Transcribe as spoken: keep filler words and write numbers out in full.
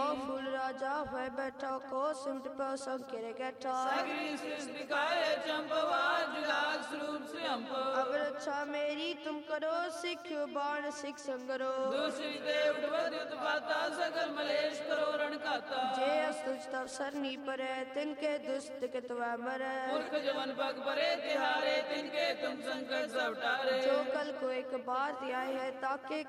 फूल राजा हुए बैठा को सिमट पर संकेरे गैठा सगरी सृष्टि दिखाए चंपवा जुगाग स्वरूप से हमको अब रक्षा मेरी तुम करो सिख बाण सिख संगरो दूसरी देव उत्पाता सगल मलेश करो रण खाता जे अस्तुज तव सरनी परे तिनके दुष्ट के तुआ मरे मूर्ख जवन पग परे तिहारे तिनके तुम संकट सब टारे जो कल को एक बार दिया है ताके